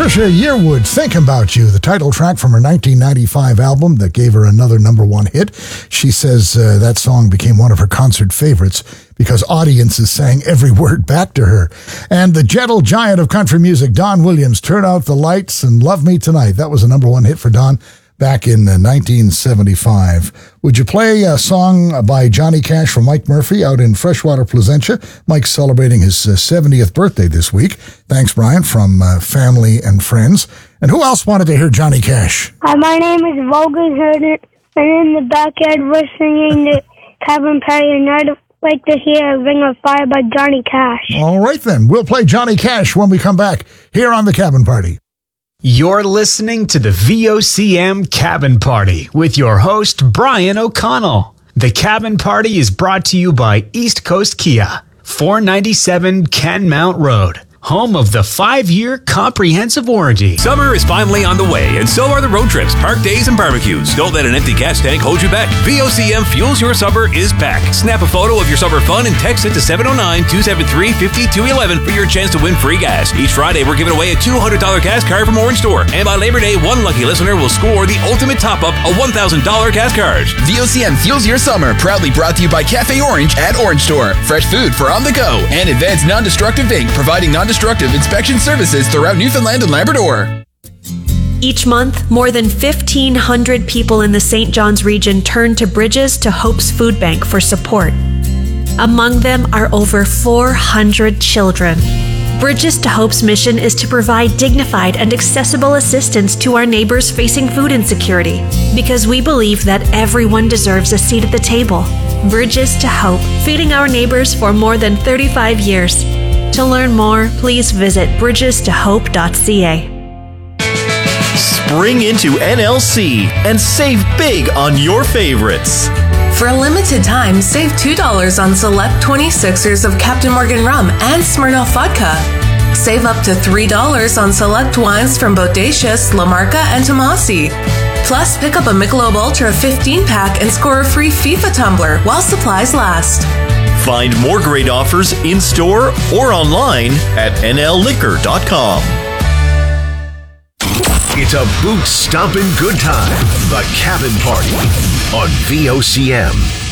Trisha Yearwood, Thinking About You, the title track from her 1995 album that gave her another number one hit. She says that song became one of her concert favorites because audiences sang every word back to her. And the gentle giant of country music, Don Williams, Turn Out the Lights and Love Me Tonight. That was a number one hit for Don back in 1975. Would you play a song by Johnny Cash for Mike Murphy out in Freshwater, Placentia? Mike's celebrating his 70th birthday this week. Thanks, Brian, from family and friends. And who else wanted to hear Johnny Cash? My name is Vogan Herder, and in the backyard we're singing the Cabin Party, and I'd like to hear Ring of Fire by Johnny Cash. All right, then. We'll play Johnny Cash when we come back here on the Cabin Party. You're listening to the VOCM Cabin Party with your host, Brian O'Connell. The Cabin Party is brought to you by East Coast Kia, 497 Kenmount Road, home of the 5-year comprehensive warranty. Summer is finally on the way, and so are the road trips, park days, and barbecues. Don't let an empty gas tank hold you back. VOCM Fuels Your Summer is back. Snap a photo of your summer fun and text it to 709-273-5211 for your chance to win free gas. Each Friday, we're giving away a $200 gas card from Orange Store. And by Labor Day, one lucky listener will score the ultimate top-up, a $1,000 gas card. VOCM Fuels Your Summer, proudly brought to you by Cafe Orange at Orange Store. Fresh food for on the go. And Advanced Non-Destructive Inc., providing non-destructive inspection services throughout Newfoundland and Labrador. Each month, more than 1,500 people in the St. John's region turn to Bridges to Hope's Food Bank for support. Among them are over 400 children. Bridges to Hope's mission is to provide dignified and accessible assistance to our neighbors facing food insecurity, because we believe that everyone deserves a seat at the table. Bridges to Hope, feeding our neighbors for more than 35 years. To learn more, please visit bridgestohope.ca. Spring into NLC and save big on your favorites. For a limited time, save $2 on select 26ers of Captain Morgan Rum and Smirnoff Vodka. Save up to $3 on select wines from Bodacious, La Marca, and Tomasi. Plus, pick up a Michelob Ultra 15-pack and score a free FIFA tumbler while supplies last. Find more great offers in-store or online at nlliquor.com. It's a boot-stomping good time. The Cabin Party on VOCM.